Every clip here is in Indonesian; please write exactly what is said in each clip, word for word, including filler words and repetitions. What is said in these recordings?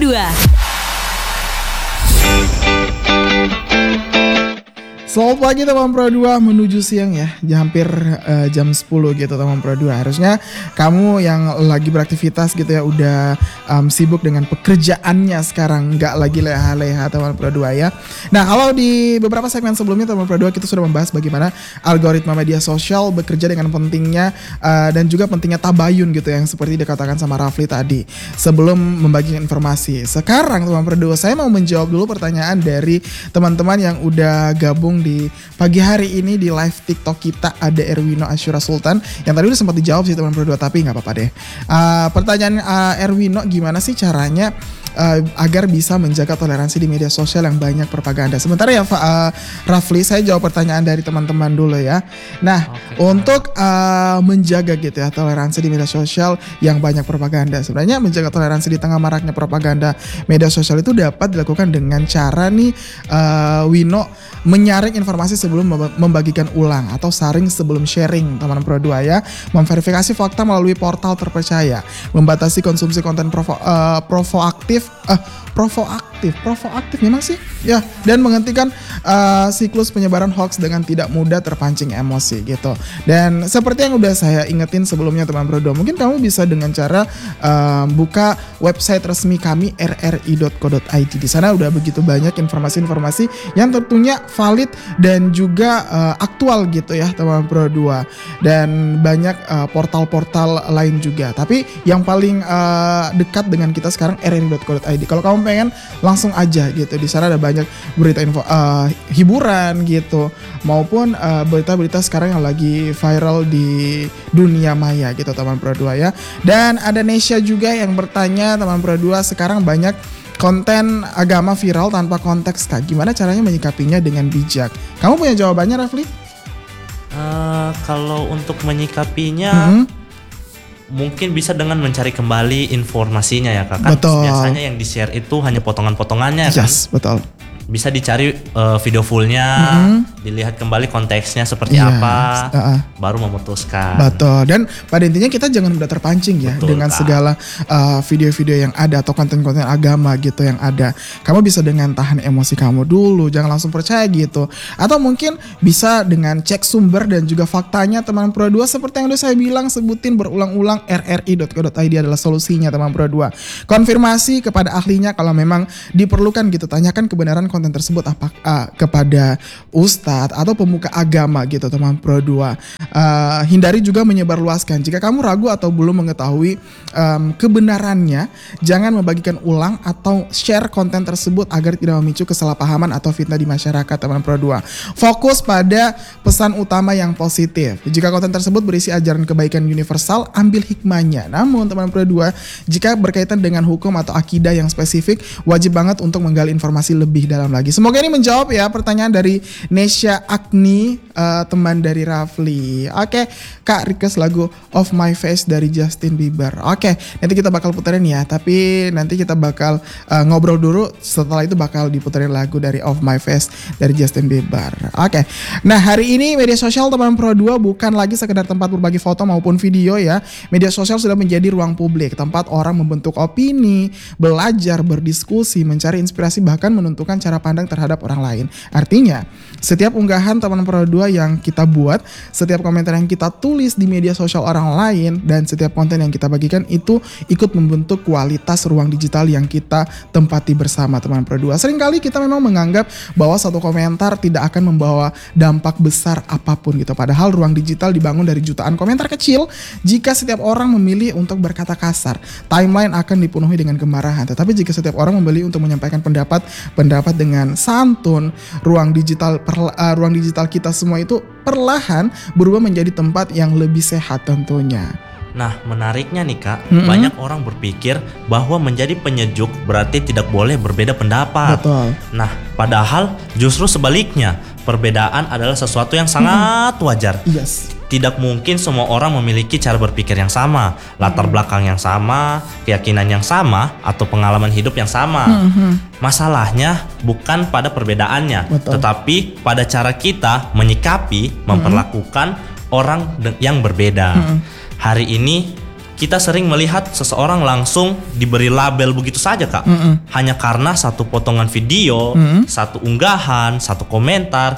dua. Selamat pagi teman Pro dua menuju siang ya, hampir uh, jam sepuluh gitu teman Pro dua. Harusnya kamu yang lagi beraktivitas gitu ya udah um, sibuk dengan pekerjaannya sekarang, nggak lagi leha-leha teman Pro dua ya. Nah kalau di beberapa segmen sebelumnya teman Pro dua kita sudah membahas bagaimana algoritma media sosial bekerja dengan pentingnya uh, dan juga pentingnya tabayun gitu yang seperti dikatakan sama Rafli tadi sebelum membagikan informasi. Sekarang teman Pro dua saya mau menjawab dulu pertanyaan dari teman-teman yang udah gabung di pagi hari ini di live TikTok kita. Ada Erwino Asyura Sultan yang tadi udah sempat dijawab sih teman Pro dua, tapi nggak apa-apa deh. Uh, pertanyaan uh, Erwino, gimana sih caranya uh, agar bisa menjaga toleransi di media sosial yang banyak propaganda? Sementara ya uh, Rafli, saya jawab pertanyaan dari teman-teman dulu ya. Nah okay. untuk uh, menjaga gitu ya toleransi di media sosial yang banyak propaganda, sebenarnya menjaga toleransi di tengah maraknya propaganda media sosial itu dapat dilakukan dengan cara nih uh, Wino menyaring informasi sebelum membagikan ulang atau saring sebelum sharing teman Pro dua ya, memverifikasi fakta melalui portal terpercaya, membatasi konsumsi konten provo, uh, provoaktif uh, provoaktif provoaktif memang sih ya, dan menghentikan uh, siklus penyebaran hoax dengan tidak mudah terpancing emosi gitu. Dan seperti yang udah saya ingetin sebelumnya teman Pro dua, mungkin kamu bisa dengan cara uh, buka website resmi kami r r i dot co dot i d. Di sana udah begitu banyak informasi-informasi yang tentunya valid dan juga uh, aktual gitu ya teman Pro dua, dan banyak uh, portal-portal lain juga. Tapi yang paling uh, dekat dengan kita sekarang r r i dot co dot i d. Kalau kamu pengen langsung aja gitu, di sana ada banyak berita info uh, hiburan gitu, maupun uh, berita-berita sekarang yang lagi viral di dunia maya gitu teman Pro dua ya. Dan ada Nesya juga yang bertanya teman Pro dua, sekarang banyak konten agama viral tanpa konteks, Kak. Gimana caranya menyikapinya dengan bijak? Kamu punya jawabannya, Rafli? Uh, kalau untuk menyikapinya, mm-hmm. mungkin bisa dengan mencari kembali informasinya ya, Kak. Kan betul. Biasanya yang di-share itu hanya potongan-potongannya yes, kan? Yes, betul. Bisa dicari uh, video fullnya, mm-hmm. dilihat kembali konteksnya seperti yes, apa, uh-uh. baru memutuskan. Betul. Dan pada intinya kita jangan mudah terpancing ya. Betul, dengan Kak. Segala uh, video-video yang ada atau konten-konten agama gitu yang ada. Kamu bisa dengan tahan emosi kamu dulu, jangan langsung percaya gitu. Atau mungkin bisa dengan cek sumber dan juga faktanya teman Pro dua, seperti yang udah saya bilang, sebutin berulang-ulang, r r i dot co dot i d adalah solusinya teman Pro dua. Konfirmasi kepada ahlinya kalau memang diperlukan gitu. Tanyakan kebenaran konten tersebut apa uh, kepada ustadz atau pemuka agama gitu teman Pro dua. Uh, hindari juga menyebarluaskan. Jika kamu ragu atau belum mengetahui um, kebenarannya, jangan membagikan ulang atau share konten tersebut agar tidak memicu kesalahpahaman atau fitnah di masyarakat teman Pro dua. Fokus pada pesan utama yang positif. Jika konten tersebut berisi ajaran kebaikan universal, ambil hikmahnya. Namun teman Pro dua, jika berkaitan dengan hukum atau akidah yang spesifik, wajib banget untuk menggali informasi lebih dalam lagi. Semoga ini menjawab ya pertanyaan dari Nesya Agni, uh, teman dari Rafli. Oke, Kak, request lagu Off My Face dari Justin Bieber. Oke, nanti kita bakal puterin ya, tapi nanti kita bakal uh, ngobrol dulu, setelah itu bakal diputerin lagu dari Off My Face dari Justin Bieber. Oke, nah hari ini media sosial teman Pro dua bukan lagi sekedar tempat berbagi foto maupun video ya. Media sosial sudah menjadi ruang publik, tempat orang membentuk opini, belajar, berdiskusi, mencari inspirasi, bahkan menentukan cara pandang terhadap orang lain. Artinya, setiap unggahan teman Pro dua yang kita buat, setiap komentar yang kita tulis di media sosial orang lain, dan setiap konten yang kita bagikan itu ikut membentuk kualitas ruang digital yang kita tempati bersama teman Pro dua. Seringkali kita memang menganggap bahwa satu komentar tidak akan membawa dampak besar apapun gitu. Padahal ruang digital dibangun dari jutaan komentar kecil. Jika setiap orang memilih untuk berkata kasar, timeline akan dipenuhi dengan kemarahan. Tetapi jika setiap orang memilih untuk menyampaikan pendapat pendapat dengan santun, ruang digital perla, uh, ruang digital kita semua itu perlahan berubah menjadi tempat yang lebih sehat tentunya. Nah, menariknya nih Kak, mm-hmm. banyak orang berpikir bahwa menjadi penyejuk berarti tidak boleh berbeda pendapat. Betul. Nah, padahal justru sebaliknya, perbedaan adalah sesuatu yang sangat mm-hmm. wajar. Yes. Tidak mungkin semua orang memiliki cara berpikir yang sama, latar mm-hmm. belakang yang sama, keyakinan yang sama, atau pengalaman hidup yang sama. Mm-hmm. Masalahnya bukan pada perbedaannya, Betul. tetapi pada cara kita menyikapi, memperlakukan mm-hmm. orang de- yang berbeda. Mm-hmm. Hari ini kita sering melihat seseorang langsung diberi label begitu saja Kak. Mm-mm. Hanya karena satu potongan video, mm-hmm. satu unggahan, satu komentar.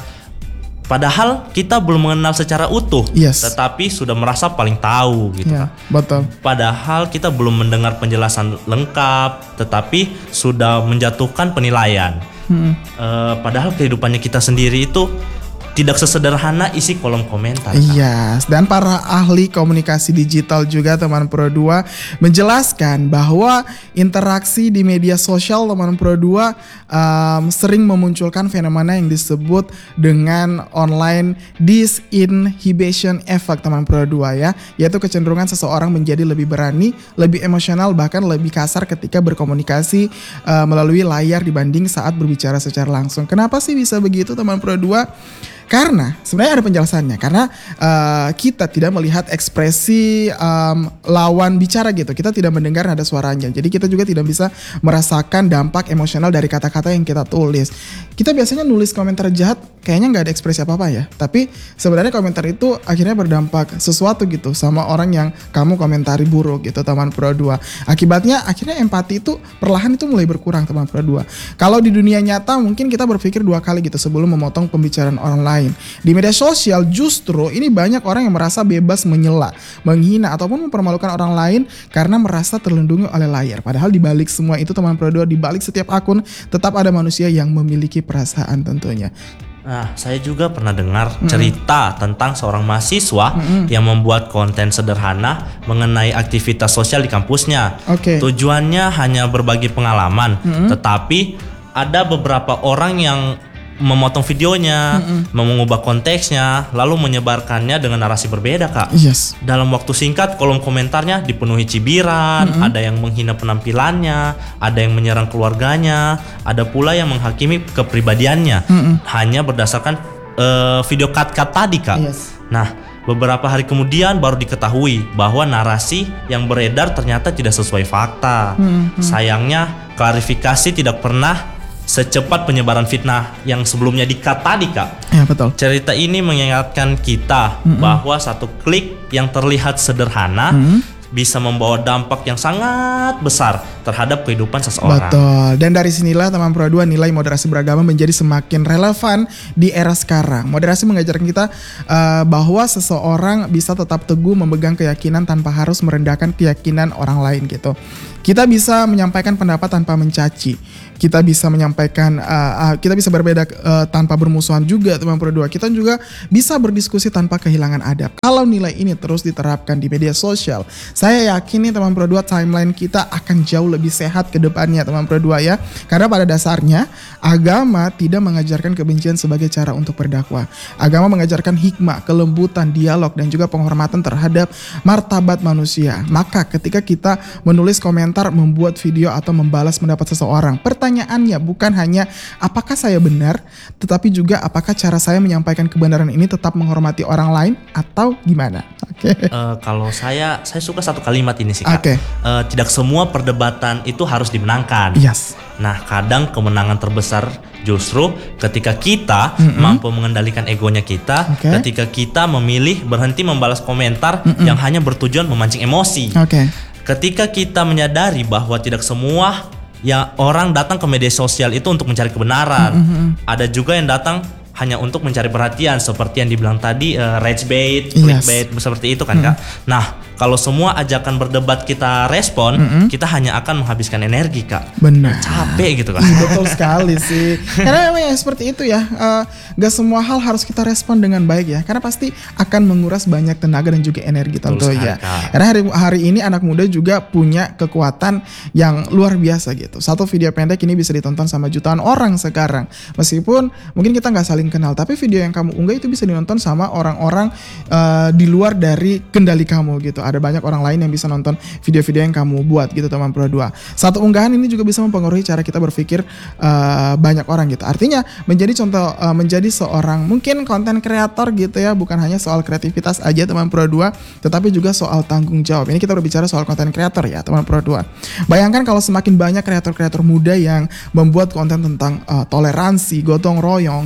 Padahal kita belum mengenal secara utuh, yes. tetapi sudah merasa paling tahu gitu yeah, Kak. Betul. Padahal kita belum mendengar penjelasan lengkap, tetapi sudah menjatuhkan penilaian. Hmm. Uh, padahal kehidupannya kita sendiri itu tidak sesederhana isi kolom komentar. Iya, yes. Dan para ahli komunikasi digital juga teman Pro dua menjelaskan bahwa interaksi di media sosial teman Pro dua um, sering memunculkan fenomena yang disebut dengan online disinhibition effect teman Pro dua ya, yaitu kecenderungan seseorang menjadi lebih berani, lebih emosional, bahkan lebih kasar ketika berkomunikasi uh, melalui layar dibanding saat berbicara secara langsung. Kenapa sih bisa begitu teman Pro dua? Karena sebenarnya ada penjelasannya. Karena uh, kita tidak melihat ekspresi um, lawan bicara gitu. Kita tidak mendengar nada suaranya. Jadi kita juga tidak bisa merasakan dampak emosional dari kata-kata yang kita tulis. Kita biasanya nulis komentar jahat, kayaknya nggak ada ekspresi apa-apa ya. Tapi sebenarnya komentar itu akhirnya berdampak sesuatu gitu sama orang yang kamu komentari buruk gitu teman Pro dua. Akibatnya akhirnya empati itu perlahan itu mulai berkurang teman Pro dua. Kalau di dunia nyata mungkin kita berpikir dua kali gitu sebelum memotong pembicaraan orang lain. Di media sosial justru ini banyak orang yang merasa bebas menyela, menghina ataupun mempermalukan orang lain karena merasa terlindungi oleh layar. Padahal di balik semua itu teman Pro dua, di balik setiap akun tetap ada manusia yang memiliki perasaan tentunya. Nah, saya juga pernah dengar mm-hmm. cerita tentang seorang mahasiswa mm-hmm. yang membuat konten sederhana mengenai aktivitas sosial di kampusnya. Okay. Tujuannya hanya berbagi pengalaman, mm-hmm. tetapi ada beberapa orang yang memotong videonya, mm-mm. mengubah konteksnya, lalu menyebarkannya dengan narasi berbeda Kak. Yes. Dalam waktu singkat kolom komentarnya dipenuhi cibiran, mm-hmm. ada yang menghina penampilannya, ada yang menyerang keluarganya, ada pula yang menghakimi kepribadiannya, mm-hmm. hanya berdasarkan uh, video cut-cut tadi Kak. Yes. Nah, beberapa hari kemudian baru diketahui bahwa narasi yang beredar ternyata tidak sesuai fakta. Mm-hmm. Sayangnya klarifikasi tidak pernah secepat penyebaran fitnah yang sebelumnya di-cut tadi Kak. Ya betul. Cerita ini mengingatkan kita mm-hmm. bahwa satu klik yang terlihat sederhana mm-hmm. bisa membawa dampak yang sangat besar terhadap kehidupan seseorang. Betul. Dan dari sinilah teman Pro dua nilai moderasi beragama menjadi semakin relevan di era sekarang. Moderasi mengajarkan kita uh, bahwa seseorang bisa tetap teguh memegang keyakinan tanpa harus merendahkan keyakinan orang lain gitu. Kita bisa menyampaikan pendapat tanpa mencaci. Kita bisa menyampaikan, uh, uh, kita bisa berbeda uh, tanpa bermusuhan juga teman Pro dua. Kita juga bisa berdiskusi tanpa kehilangan adab. Kalau nilai ini terus diterapkan di media sosial, saya yakin nih teman Pro dua timeline kita akan jauh lebih sehat ke depannya teman Pro dua ya. Karena pada dasarnya agama tidak mengajarkan kebencian sebagai cara untuk berdakwah. Agama mengajarkan hikmah, kelembutan, dialog dan juga penghormatan terhadap martabat manusia. Maka ketika kita menulis komentar, membuat video atau membalas pendapat seseorang, pertanyaannya bukan hanya apakah saya benar, tetapi juga apakah cara saya menyampaikan kebenaran ini tetap menghormati orang lain atau gimana? Oke. Okay. Uh, kalau saya, saya suka satu kalimat ini sih Kak. Okay. Uh, tidak semua perdebatan itu harus dimenangkan. Yes. Nah, kadang kemenangan terbesar justru ketika kita mm-hmm. mampu mengendalikan egonya kita, okay. ketika kita memilih berhenti membalas komentar mm-hmm. yang hanya bertujuan memancing emosi. Oke. Okay. Ketika kita menyadari bahwa tidak semua yang orang datang ke media sosial itu untuk mencari kebenaran, mm-hmm. ada juga yang datang hanya untuk mencari perhatian seperti yang dibilang tadi uh, rage bait, clickbait, yes. seperti itu kan mm-hmm. Kak. Nah, kalau semua ajakan berdebat kita respon, mm-hmm. kita hanya akan menghabiskan energi Kak. Benar. Capek gitu kan. Betul sekali sih. Karena memang ya seperti itu ya. Uh, gak semua hal harus kita respon dengan baik ya. Karena pasti akan menguras banyak tenaga dan juga energi tentunya. Karena hari hari ini anak muda juga punya kekuatan yang luar biasa gitu. Satu video pendek ini bisa ditonton sama jutaan orang sekarang. Meskipun mungkin kita nggak saling kenal, tapi video yang kamu unggah itu bisa ditonton sama orang-orang uh, di luar dari kendali kamu gitu. Ada banyak orang lain yang bisa nonton video-video yang kamu buat gitu teman Pro dua. Satu unggahan ini juga bisa mempengaruhi cara kita berpikir uh, banyak orang gitu. Artinya menjadi contoh uh, menjadi seorang mungkin konten kreator gitu ya, bukan hanya soal kreativitas aja teman Pro dua, tetapi juga soal tanggung jawab. Ini kita berbicara soal konten kreator ya teman Pro dua. Bayangkan kalau semakin banyak kreator-kreator muda yang membuat konten tentang uh, toleransi, gotong royong, kisah inspirasi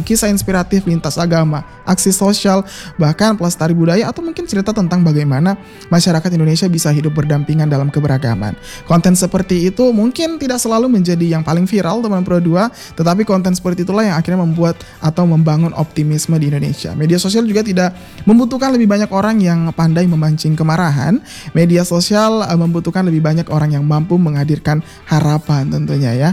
inspiratif lintas agama, aksi sosial, bahkan pelestari budaya atau mungkin cerita tentang bagaimana masyarakat Indonesia bisa hidup berdampingan dalam keberagaman. Konten seperti itu mungkin tidak selalu menjadi yang paling viral teman Pro dua, tetapi konten seperti itulah yang akhirnya membuat atau membangun optimisme di Indonesia. Media sosial juga tidak membutuhkan lebih banyak orang yang pandai memancing kemarahan. Media sosial uh, membutuhkan lebih banyak orang yang mampu menghadirkan harapan tentunya ya.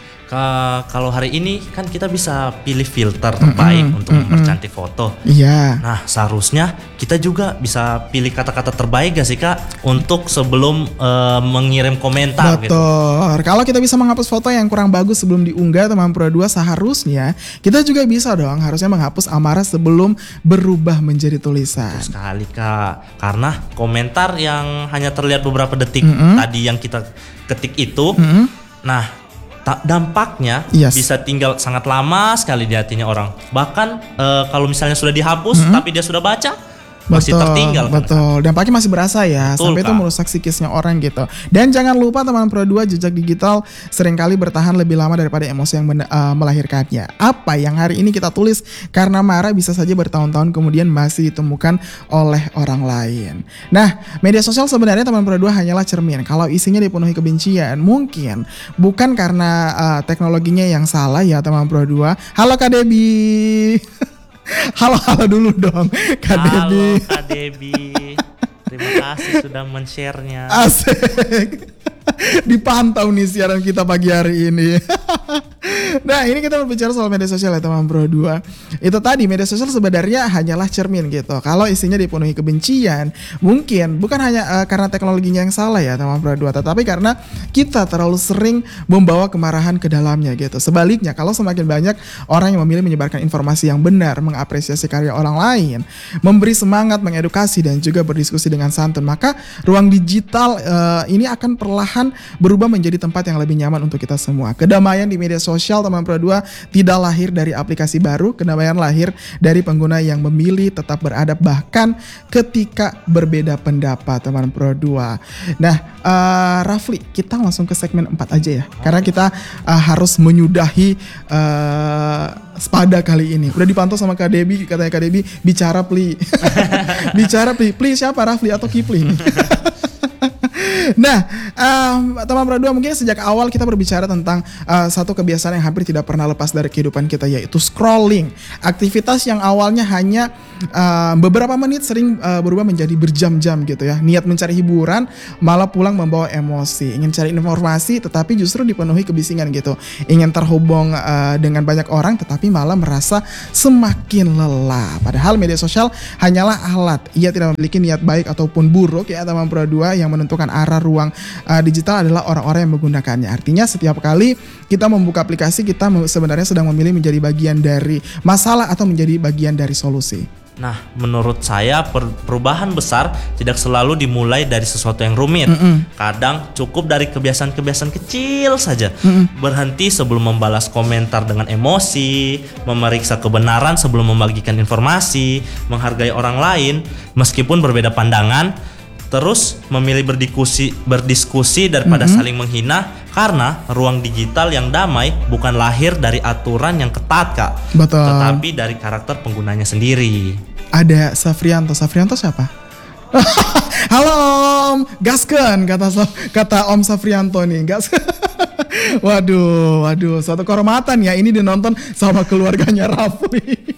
Ka- kalau hari ini kan kita bisa pilih filter terbaik Mm-mm, untuk mm-mm. mempercantik foto. Iya. Nah, seharusnya kita juga bisa pilih kata-kata terbaik gak sih Kak untuk sebelum uh, mengirim komentar gitu. Betul. Kalau kita bisa menghapus foto yang kurang bagus sebelum diunggah teman Pro dua, seharusnya kita juga bisa dong harusnya menghapus amarah sebelum berubah menjadi tulisan. Betul sekali Kak. Karena komentar yang hanya terlihat beberapa detik Mm-mm. tadi yang kita ketik itu, Mm-mm. nah ta- dampaknya Yes. bisa tinggal sangat lama sekali di hatinya orang. Bahkan eh, kalau misalnya sudah dihapus Mm-hmm. tapi dia sudah baca, masih tertinggal kan. betul. Dampaknya masih berasa ya, Betul, sampai itu Kak. merusak psikisnya orang gitu. Dan jangan lupa teman Pro dua, jejak digital seringkali bertahan lebih lama daripada emosi yang men- uh, melahirkannya. Apa yang hari ini kita tulis karena marah bisa saja bertahun-tahun kemudian masih ditemukan oleh orang lain. Nah, media sosial sebenarnya teman Pro dua hanyalah cermin. Kalau isinya dipenuhi kebencian, mungkin bukan karena uh, teknologinya yang salah ya teman Pro dua. Halo Kak Debi. Halo-halo dulu dong Kak Debi. Halo Kak Debi. Terima kasih sudah men-share-nya. Asik. Dipantau nih siaran kita pagi hari ini. Nah, ini kita berbicara soal media sosial ya teman Pro dua. Itu tadi, media sosial sebenarnya hanyalah cermin gitu. Kalau isinya dipenuhi kebencian, mungkin bukan hanya uh, karena teknologinya yang salah ya teman Pro dua, tetapi karena kita terlalu sering membawa kemarahan ke dalamnya gitu. Sebaliknya, kalau semakin banyak orang yang memilih menyebarkan informasi yang benar, mengapresiasi karya orang lain, memberi semangat, mengedukasi dan juga berdiskusi dengan santun, maka ruang digital uh, ini akan perlahan berubah menjadi tempat yang lebih nyaman untuk kita semua. Kedamaian di media sosial teman Pro dua tidak lahir dari aplikasi baru, kedamaian lahir dari pengguna yang memilih tetap beradab bahkan ketika berbeda pendapat teman Pro dua. Nah, uh, Rafli, kita langsung ke segmen empat aja ya. Karena kita uh, harus menyudahi uh, Spada kali ini. Udah dipantau sama Kak Debi, katanya Kak Debi bicara pli. Bicara pli. Pli siapa, Rafli atau Kipli nih? Nah, um, teman Pro dua, mungkin sejak awal kita berbicara tentang uh, satu kebiasaan yang hampir tidak pernah lepas dari kehidupan kita, yaitu scrolling. Aktivitas yang awalnya hanya uh, beberapa menit sering uh, berubah menjadi berjam-jam gitu ya. Niat mencari hiburan malah pulang membawa emosi. Ingin cari informasi tetapi justru dipenuhi kebisingan gitu. Ingin terhubung uh, dengan banyak orang tetapi malah merasa semakin lelah. Padahal media sosial hanyalah alat. Ia tidak memiliki niat baik ataupun buruk ya teman Pro dua. Yang menentukan arah ruang uh, digital adalah orang-orang yang menggunakannya. Artinya setiap kali kita membuka aplikasi, kita sebenarnya sedang memilih menjadi bagian dari masalah atau menjadi bagian dari solusi. Nah, menurut saya per- perubahan besar tidak selalu dimulai dari sesuatu yang rumit. Mm-mm. Kadang cukup dari kebiasaan-kebiasaan kecil saja. Mm-mm. Berhenti sebelum membalas komentar dengan emosi, memeriksa kebenaran sebelum membagikan informasi, menghargai orang lain meskipun berbeda pandangan. Terus memilih berdiskusi, berdiskusi daripada mm-hmm. saling menghina, karena ruang digital yang damai bukan lahir dari aturan yang ketat Kak, Betul. tetapi dari karakter penggunanya sendiri. Ada Safrianto. Safrianto siapa? Halo Om, gasken kata kata Om Safrianto nih, gas. Waduh, waduh, suatu kehormatan ya ini dinonton sama keluarganya Rafli.